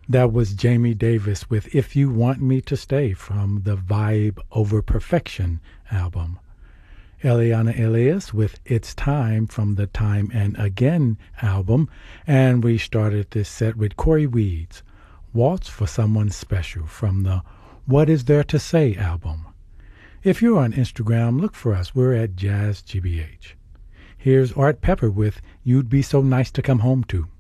That was Jamie Davis with If You Want Me to Stay from the Vibe Over Perfection album. Eliana Elias with It's Time from the Time and Again album. And we started this set with Corey Weeds, Waltz for Someone Special from the What Is There to Say album. If you're on Instagram, look for us. We're at JazzGBH. Here's Art Pepper with You'd Be So Nice to Come Home To.